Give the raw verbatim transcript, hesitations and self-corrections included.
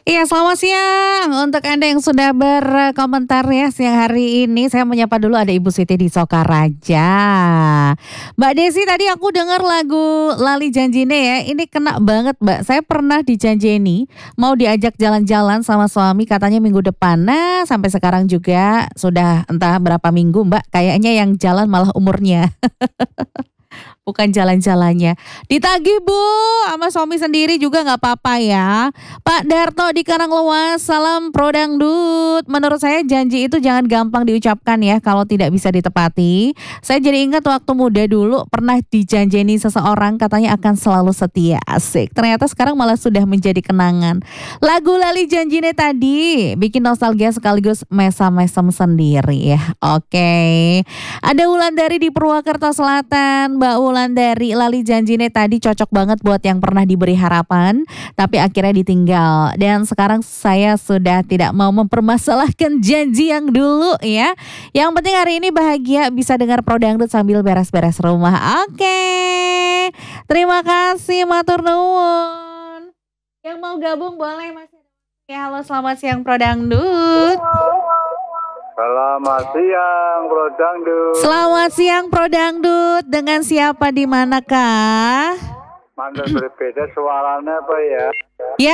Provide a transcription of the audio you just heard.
Iya, selamat siang untuk Anda yang sudah berkomentar ya siang hari ini. Saya menyapa dulu ada Ibu Siti di Sokaraja. Mbak Desi tadi aku dengar lagu Lali Janjine ya. Ini kena banget Mbak. Saya pernah dijanjeni mau diajak jalan-jalan sama suami katanya minggu depan. Nah, sampai sekarang juga sudah entah berapa minggu Mbak. Kayaknya yang jalan malah umurnya. Bukan jalan-jalannya. Ditagih Bu, sama suami sendiri juga nggak apa-apa ya. Pak Darto di Karanglewas, salam pro dangdut. Menurut saya janji itu jangan gampang diucapkan ya kalau tidak bisa ditepati. Saya jadi ingat waktu muda dulu pernah dijanjeni seseorang katanya akan selalu setia, asik. Ternyata sekarang malah sudah menjadi kenangan. Lagu Lali Janjine tadi bikin nostalgia sekaligus mesam-mesem sendiri ya. Oke. Ada Wulandari di Purwakarta Selatan. Mbak Wulandari, Lali Janjine tadi cocok banget buat yang pernah diberi harapan tapi akhirnya ditinggal. Dan sekarang saya sudah tidak mau mempermasalahkan janji yang dulu ya. Yang penting hari ini bahagia bisa dengar Pro Dangdut sambil beres-beres rumah. Oke. Terima kasih matur nuwun. Yang mau gabung boleh Mas. Ya, halo selamat siang Pro Dangdut. Selamat siang Pro Dangdut. Selamat siang Pro Dangdut. Dengan siapa di manakah? Mantan berbeda suaranya apa ya? Ya.